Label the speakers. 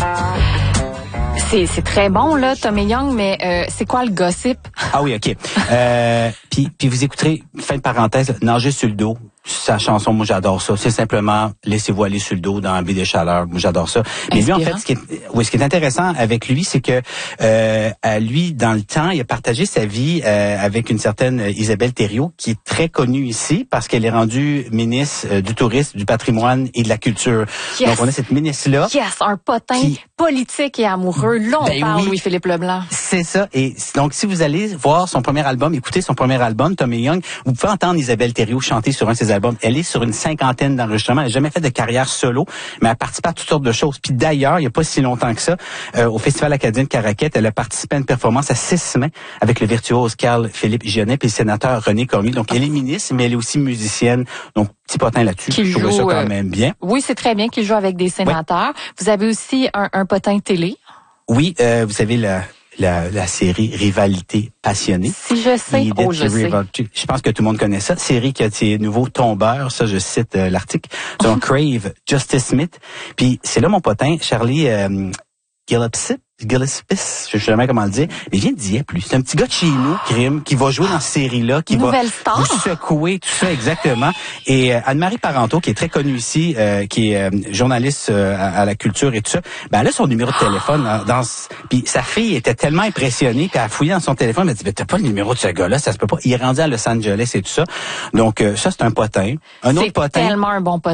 Speaker 1: C'est très bon, là, Tommy Young, mais c'est quoi le gossip?
Speaker 2: Ah oui, OK. Puis vous écouterez, fin de parenthèse, Nager sur le dos. Sa chanson, moi j'adore ça. C'est simplement laissez-vous aller sur le dos dans un baie de chaleur. Moi j'adore ça. Mais lui en fait, ce qui est intéressant avec lui, c'est que lui dans le temps, il a partagé sa vie avec une certaine Isabelle Thériault, qui est très connue ici parce qu'elle est rendue ministre du tourisme, du patrimoine et de la culture.
Speaker 1: Yes.
Speaker 2: Donc on a cette ministre là.
Speaker 1: Yes, un potin politique et amoureux. Là on parle Louis-Philippe Leblanc.
Speaker 2: C'est ça. Et donc si vous allez voir son premier album, écouter son premier album, Tommy Young, vous pouvez entendre Isabelle Thériault chanter sur un de ses albums. Elle est sur une 50aine d'enregistrements. Elle n'a jamais fait de carrière solo, mais elle participe à toutes sortes de choses. Puis d'ailleurs, il n'y a pas si longtemps que ça, au Festival acadien de Caraquette, elle a participé à une performance à 6 mai avec le virtuose Carl-Philippe Gionnet et le sénateur René Cormier. Donc elle est ministre, mais elle est aussi musicienne. Donc petit potin là-dessus. Je trouve ça quand même bien.
Speaker 1: Oui, c'est très bien qu'il joue avec des sénateurs. Oui. Vous avez aussi un potin télé.
Speaker 2: Oui, vous savez la série Rivalité passionnée.
Speaker 1: Si je sais,
Speaker 2: je pense que tout le monde connaît ça. Série qui a ses nouveaux tombeurs, ça je cite l'article, selon Crave, Justice Smith. Puis c'est là mon potin, Charlie Gillespie, je sais jamais comment le dire, mais il vient de Dieppe, lui. C'est un petit gars de chez nous, crime, qui va jouer dans cette série-là, qui va vous secouer, tout ça, exactement. Et Anne-Marie Parenteau, qui est très connue ici, qui est journaliste à la culture et tout ça, ben elle a son numéro de téléphone puis sa fille était tellement impressionnée qu'elle a fouillé dans son téléphone, elle a dit, mais t'as pas le numéro de ce gars-là, ça se peut pas. Il est rendu à Los Angeles et tout ça. Donc ça, c'est un potin. Un autre potin.
Speaker 1: C'est tellement un bon potin.